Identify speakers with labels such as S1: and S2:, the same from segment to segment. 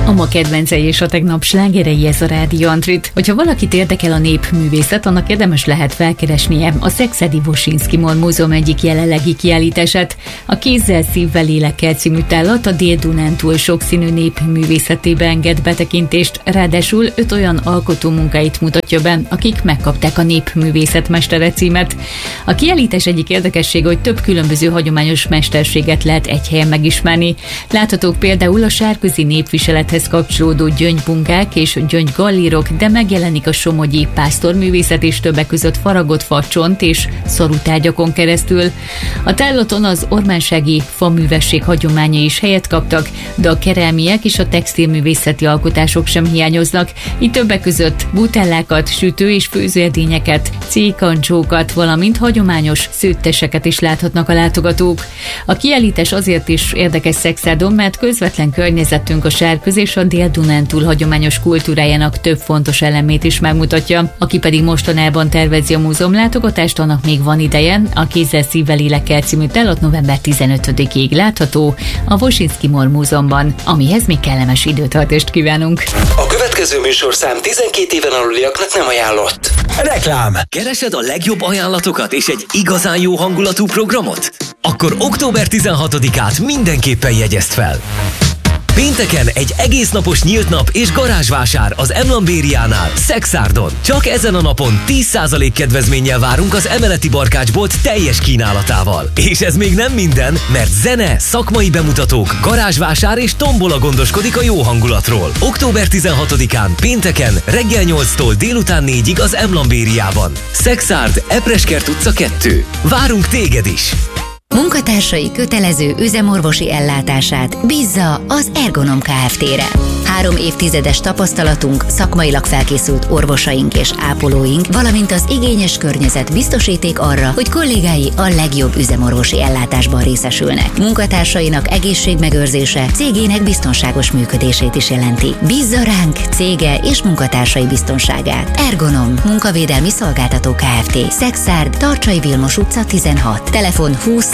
S1: A ma kedvencei és a tegnap slágerei, ez a Rádió Antrit. Hogyha valakit érdekel a népművészet, annak érdemes lehet felkeresnie a Szexádi Woszyński MOL Múzeum egyik jelenlegi kiállítását. A Kézzel, szívvel, lélekkel című tárlat a Dél-Dunántúl sokszínű népművészetébe enged betekintést, ráadásul 5 olyan alkotó munkáit mutatja be, akik megkapták a népművészet mestere címet. A kiállítás egyik érdekessége, hogy több különböző hagyományos mesterséget lehet egy helyen megismerni. Láthatók például a sárközi népviselethez kapcsolódó gyöngymunkák és gyöngygallírok, de megjelenik a somogyi pásztorművészet és többek között faragott fa, csont és szorútárgyakon keresztül. A tárlaton az ormánsági faművesség hagyományai is helyet kaptak, de a kerelmiek és a textilművészeti alkotások sem hiányoznak. Itt többek között butellákat, sütő- és főzőedényeket, cékancsókat, valamint hagyományos szőtteseket is láthatnak a látogatók. A kiállítás azért is érdekes Szexádon, mert közvetlen környezetünk a sárközi és a Dél-Dunántúl hagyományos kultúrájának több fontos elemét is megmutatja. Aki pedig mostanában tervezi a múzeum látogatást, annak még van ideje. A Kézzel, szívvel, lélekkel című tárlat november 15-ig látható a Woszyński MOL Múzeumban, amihez még kellemes időtartást kívánunk.
S2: A következő műsorszám 12 éven aluliaknak nem ajánlott. Reklám!
S3: Keresed a legjobb ajánlatokat és egy igazán jó hangulatú programot? Akkor október 16-át mindenképpen jegyezd fel! Pénteken egy egész napos nyílt nap és garázsvásár az M-Lambériánál, Szexárdon. Csak ezen a napon 10% kedvezménnyel várunk az emeleti barkácsbolt teljes kínálatával. És ez még nem minden, mert zene, szakmai bemutatók, garázsvásár és tombola gondoskodik a jó hangulatról. Október 16-án pénteken reggel 8-tól délután 4-ig az M-Lambériában. Szexárd, Epreskert utca 2. Várunk téged is!
S4: Munkatársai kötelező üzemorvosi ellátását bízza az Ergonom Kft-re. 3 évtizedes tapasztalatunk, szakmailag felkészült orvosaink és ápolóink, valamint az igényes környezet biztosíték arra, hogy kollégái a legjobb üzemorvosi ellátásban részesülnek. Munkatársainak egészségmegőrzése cégének biztonságos működését is jelenti. Bízza ránk cége és munkatársai biztonságát. Ergonom, munkavédelmi szolgáltató Kft. Szexárd, Tarcsai Vilmos utca 16. Telefon 20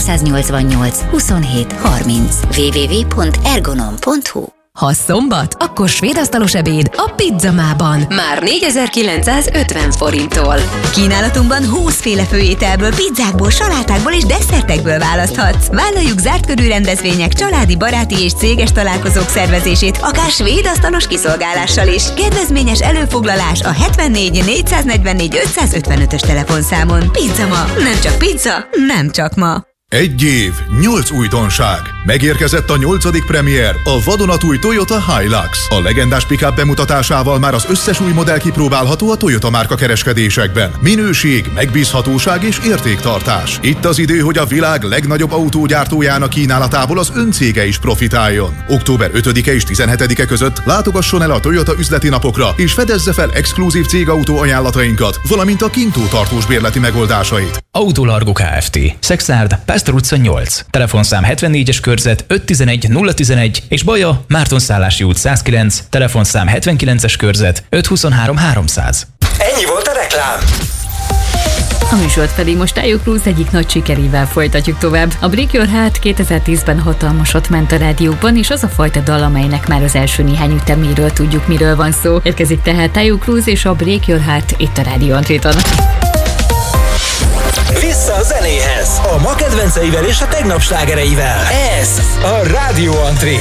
S4: 388 27 30. www.ergonom.hu.
S5: Ha szombat, akkor svédasztalos ebéd a Pizzamában. Már 4950 forinttól. Kínálatunkban 20 féle főételből, pizzákból, salátákból és desszertekből választhatsz. Vállaljuk zárt körű rendezvények, családi, baráti és céges találkozók szervezését, akár svédasztalos kiszolgálással is. Kedvezményes előfoglalás a 74 444 555-ös telefonszámon. Pizzama. Nem csak pizza, nem csak ma.
S6: 1 év, 8 újdonság. Megérkezett a 8. premier, a vadonatúj Toyota Hilux. A legendás pick-up bemutatásával már az összes új modell kipróbálható a Toyota márka kereskedésekben. Minőség, megbízhatóság és értéktartás. Itt az idő, hogy a világ legnagyobb autógyártójának kínálatából az öncége is profitáljon. Október 5-e és 17-e között látogasson el a Toyota üzleti napokra, és fedezze fel exkluzív cégautó ajánlatainkat, valamint a kintó tartós bérleti megoldásait.
S7: Autolargo Kft. Szexárd, Pásztor utca 8. Telefonszám 74-es körzet 511 011 és Baja, Mártonszállási út 109. Telefonszám 79-es körzet 523 300.
S2: Ennyi volt a reklám.
S1: A műsort pedig most Taio Cruz egyik nagy sikerével folytatjuk tovább. A Break Your Heart 2010-ben hatalmasat ment a rádiókban, és az a fajta dal, amelynek már az első néhány üteméről tudjuk, miről van szó. Érkezik tehát Taio Cruz és a Break Your Heart itt a Rádió Antriton.
S2: Vissza a zenéhez, a ma kedvenceivel és a tegnap slágereivel. Ez a Rádió Antrit.